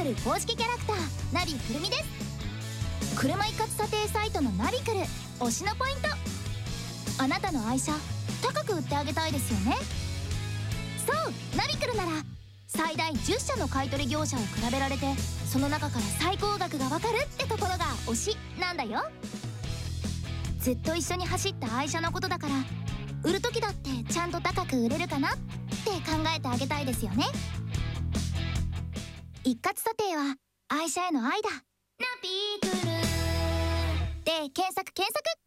クル公式キャラクターナビくるみです。車一括査定サイトのナビクル推しのポイント、あなたの愛車高く売ってあげたいですよね。そうナビクルなら最大10社の買取業者を比べられて、その中から最高額がわかるってところが推しなんだよ。ずっと一緒に走った愛車のことだから、売る時だってちゃんと高く売れるかなって考えてあげたいですよね。一括査定は愛車への愛だ。ナビクルで検索